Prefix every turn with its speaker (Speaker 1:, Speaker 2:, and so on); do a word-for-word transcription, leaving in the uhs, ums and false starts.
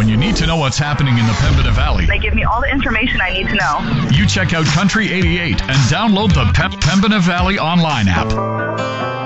Speaker 1: When you need to know what's happening in the Pembina Valley,
Speaker 2: They give me all the information I need to know.
Speaker 1: you check out Country eighty-eight and download the Pem- Pembina Valley online app.